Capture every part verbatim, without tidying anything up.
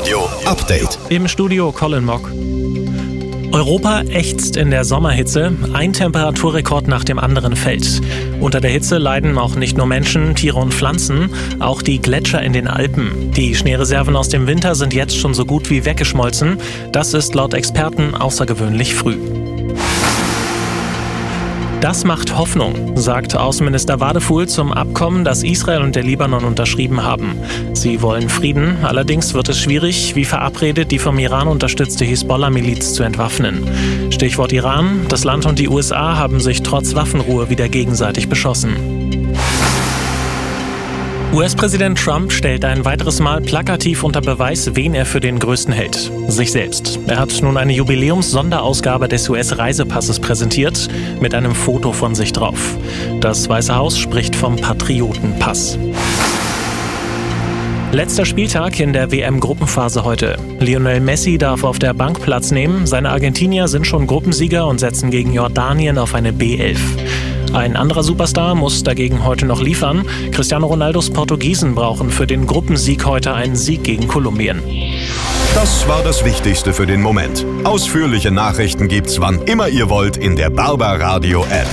Radio Update. Im Studio Colin Mock. Europa ächzt in der Sommerhitze. Ein Temperaturrekord nach dem anderen fällt. Unter der Hitze leiden auch nicht nur Menschen, Tiere und Pflanzen, auch die Gletscher in den Alpen. Die Schneereserven aus dem Winter sind jetzt schon so gut wie weggeschmolzen. Das ist laut Experten außergewöhnlich früh. Das macht Hoffnung, sagt Außenminister Wadefuhl zum Abkommen, das Israel und der Libanon unterschrieben haben. Sie wollen Frieden, allerdings wird es schwierig, wie verabredet, die vom Iran unterstützte Hisbollah-Miliz zu entwaffnen. Stichwort Iran: Das Land und die U S A haben sich trotz Waffenruhe wieder gegenseitig beschossen. U S-Präsident Trump stellt ein weiteres Mal plakativ unter Beweis, wen er für den Größten hält: sich selbst. Er hat nun eine Jubiläums-Sonderausgabe des U S-Reisepasses präsentiert, mit einem Foto von sich drauf. Das Weiße Haus spricht vom Patriotenpass. Letzter Spieltag in der W M-Gruppenphase heute. Lionel Messi darf auf der Bank Platz nehmen. Seine Argentinier sind schon Gruppensieger und setzen gegen Jordanien auf eine B elf. Ein anderer Superstar muss dagegen heute noch liefern. Cristiano Ronaldos Portugiesen brauchen für den Gruppensieg heute einen Sieg gegen Kolumbien. Das war das Wichtigste für den Moment. Ausführliche Nachrichten gibt's, wann immer ihr wollt, in der Barbaradio App.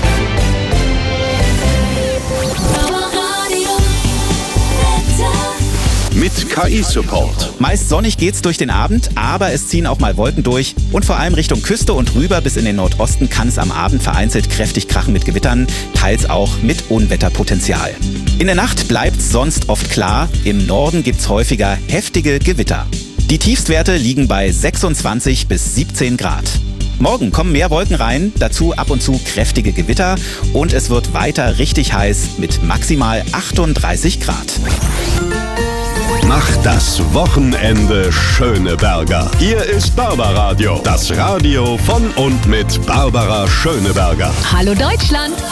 Mit K I-Support. Meist sonnig geht's durch den Abend, aber es ziehen auch mal Wolken durch. Und vor allem Richtung Küste und rüber bis in den Nordosten kann es am Abend vereinzelt kräftig krachen mit Gewittern, teils auch mit Unwetterpotenzial. In der Nacht bleibt's sonst oft klar. Im Norden gibt's häufiger heftige Gewitter. Die Tiefstwerte liegen bei sechsundzwanzig bis siebzehn Grad. Morgen kommen mehr Wolken rein, dazu ab und zu kräftige Gewitter und es wird weiter richtig heiß mit maximal achtunddreißig Grad. Macht das Wochenende Schöneberger. Hier ist Barbaradio, das Radio von und mit Barbara Schöneberger. Hallo Deutschland!